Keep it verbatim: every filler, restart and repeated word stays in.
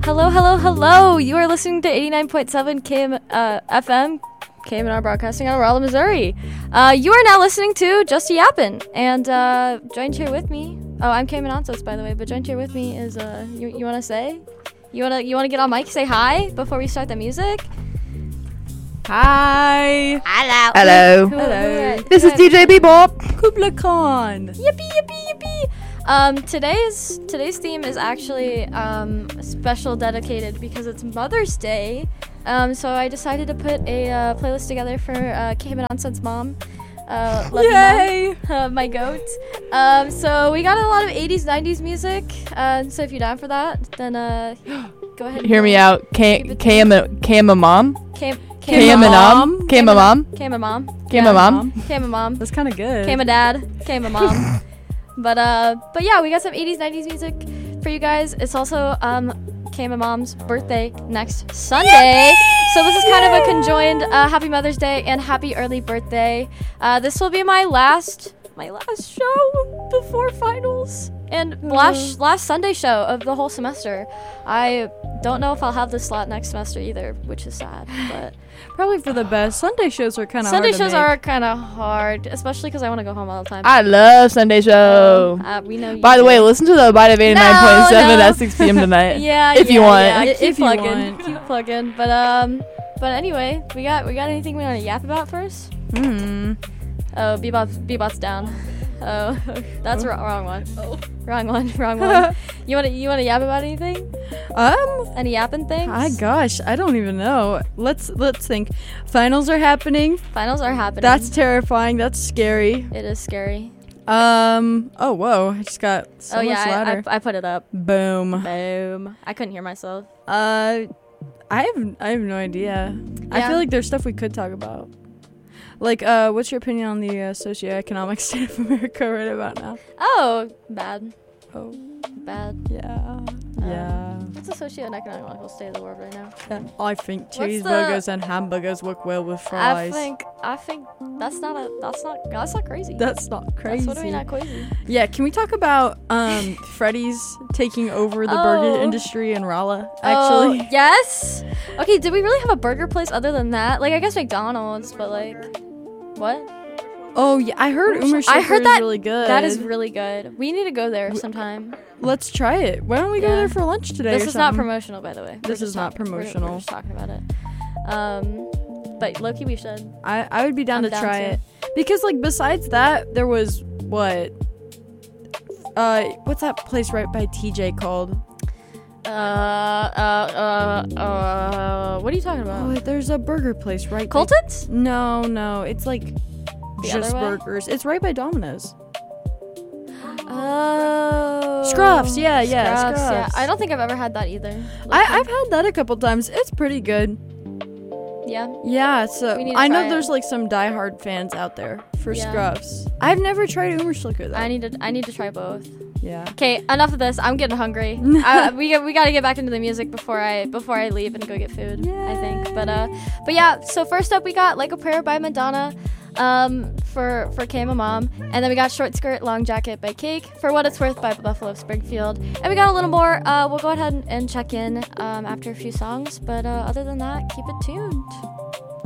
Hello, hello, hello. You are listening to eighty-nine point seven K M, uh, F M, K M N R Broadcasting out of Rolla, Missouri. Uh, you are now listening to Just a Yappin'. And uh, joined here with me. Oh, I'm Cayman Ansos, by the way. But joined here with me is, uh, you, you want to say? You want to you wanna get on mic, say hi before we start the music? Hi. Hello. Hello. Who- who- Hello. who- This who- is D J Bebop. Kubla Khan. Yippee, yippee, yippee. Um, today's today's theme is actually um, special dedicated because it's Mother's Day. Um, so I decided to put a uh, playlist together for uh, Cayman Nonsense Mom. Uh, love you, Yay. Mom. Uh, my goat. Um, so we got a lot of eighties, nineties music. Uh, so if you're down for that, then uh, go ahead. And Hear me go. out. K Keep it K M K M mom. Cam- K M Cam- mom. K M mom. Cam a mom. K M Yeah. mom. Cam a mom. That's kind of good. Came a dad, came a mom. but uh but yeah, we got some eighties, nineties music for you guys. It's also um came a mom's birthday next Sunday. So this is kind of a conjoined uh, happy Mother's Day and happy early birthday. Uh this will be my last my last show before finals and last last Sunday show of the whole semester. I don't know if I'll have this slot next semester either, which is sad, but Probably for the best. Sunday shows are kind of Sunday hard to shows make. are kind of hard, especially because I want to go home all the time. I love Sunday show. Uh, we know you By the do. way, listen to the Bite of eighty-nine point seven No, no. at six p.m. tonight. Yeah, if yeah, you want. yeah. I- Keep if you plugging, want. keep plugging. But um, but anyway, we got we got anything we want to yap about first? Hmm. Oh, Bebop's Bebop's down. Oh, that's wrong, wrong one. Oh, wrong one, wrong one. You want to you want to yap about anything? Um. Any yapping things? My gosh, I don't even know. Let's let's think. Finals are happening. Finals are happening. That's terrifying. That's scary. it is scary. Um. Oh whoa! I just got so oh yeah, much I, louder. I I put it up. Boom. Boom. I couldn't hear myself. Uh, I have I have no idea. I Yeah. feel like there's stuff we could talk about. Like, uh, what's your opinion on the uh, socioeconomic state of America right about now? Oh, bad, Oh, bad. yeah, yeah. What's the socio-economical state of the world right now? yeah. I think What's the- cheeseburgers and hamburgers work well with I fries. think I think that's not a that's not that's not crazy. That's not crazy. That's what I mean, not crazy. Yeah, can we talk about um Freddy's taking over the Oh. burger industry in Rolla? Actually, Oh, yes. Okay, did we really have a burger place other than that? Like, I guess McDonald's, but like, what? oh yeah, I heard Umer I heard is that- really good. That is really good. We need to go there sometime. Let's try it. Why don't we go Yeah. there for lunch today? This or is not something? promotional, by the way. We're This just is not talking- we're- promotional. We're, just talking about it. Um, but Loki, we should. I, I would be down I'm to down try too. it because like besides that there was what uh what's that place right by T J called? Uh, uh, uh, uh. What are you talking about? Oh, there's a burger place right. by- Colton's? No, no, it's like The just other way? burgers. It's right by Domino's. Oh. Scruffs, yeah, yeah, Scruffs, yeah. Scruffs. I don't think I've ever had that either. I I've had that a couple times. It's pretty good. Yeah. Yeah, so We need to I know try it. there's like some diehard fans out there for Yeah. Scruffs. I've never tried Umerschlicker though. I need to. I need to try both. yeah. Okay, enough of this. I'm getting hungry. I, we we got to get back into the music before I before I leave and go get food. I think. But uh, but yeah. So first up, we got Like a Prayer by Madonna, um, for for K M Mom, and then we got Short Skirt Long Jacket by Cake, For What It's Worth by Buffalo Springfield, and we got a little more. Uh, we'll go ahead and, and check in um after a few songs. But uh, other than that, keep it tuned.